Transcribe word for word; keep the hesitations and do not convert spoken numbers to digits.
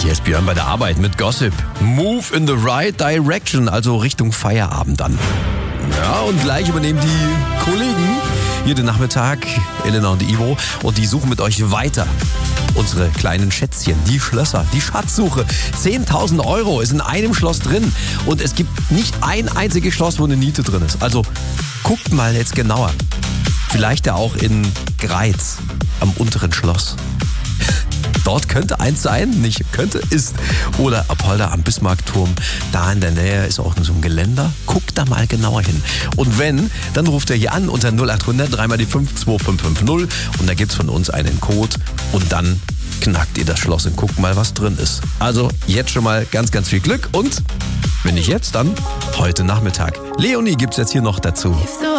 Hier ist Björn bei der Arbeit mit Gossip. Move in the right direction, also Richtung Feierabend dann. Ja, und gleich übernehmen die Kollegen hier den Nachmittag, Elena und Ivo, und die suchen mit euch weiter unsere kleinen Schätzchen, die Schlösser, die Schatzsuche. zehntausend Euro ist in einem Schloss drin und es gibt nicht ein einziges Schloss, wo eine Niete drin ist. Also guckt mal jetzt genauer. Vielleicht ja auch in Greiz am unteren Schloss. Dort könnte eins sein, nicht könnte, ist. Oder Apolda am Bismarckturm. Da in der Nähe ist auch nur so ein Geländer. Guckt da mal genauer hin. Und wenn, dann ruft er hier an unter null acht hundert, dreimal die fünf, zwei fünf fünf null. Und da gibt's von uns einen Code. Und dann knackt ihr das Schloss und guckt mal, was drin ist. Also jetzt schon mal ganz, ganz viel Glück. Und wenn nicht jetzt, dann heute Nachmittag. Leonie gibt's jetzt hier noch dazu. If the